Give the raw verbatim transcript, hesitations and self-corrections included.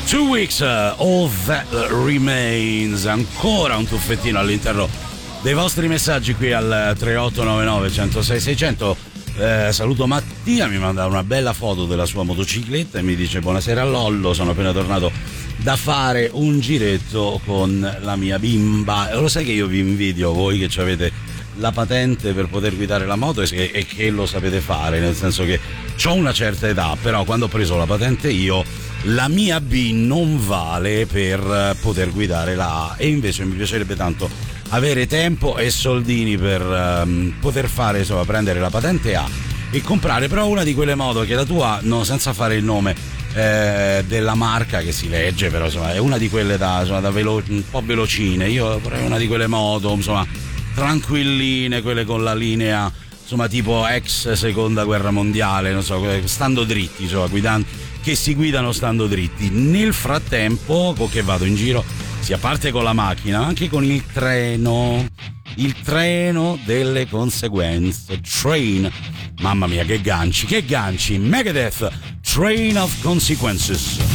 Two Weeks, uh, All That Remains. Ancora un tuffettino all'interno dei vostri messaggi qui al tre otto nove nove, uno zero sei, sei zero zero. Eh, saluto Mattia, mi manda una bella foto della sua motocicletta e mi dice: buonasera Lollo, sono appena tornato da fare un giretto con la mia bimba. E lo sai che io vi invidio voi che avete la patente per poter guidare la moto e, e che lo sapete fare, nel senso che ho una certa età, però quando ho preso la patente io, la mia B non vale per poter guidare la A, e invece mi piacerebbe tanto avere tempo e soldini per um, poter fare, insomma, prendere la patente A e comprare però una di quelle moto che la tua, no, senza fare il nome eh, della marca che si legge, però insomma è una di quelle da, insomma, da velo- un po' velocine. Io vorrei una di quelle moto, insomma, tranquilline, quelle con la linea, insomma, tipo ex seconda guerra mondiale, non so, stando dritti, insomma, guidando, che si guidano stando dritti. Nel frattempo, che vado in giro, sia a parte con la macchina, ma anche con il treno, il treno delle conseguenze, Train, mamma mia che ganci, che ganci, Megadeth, Train of Consequences.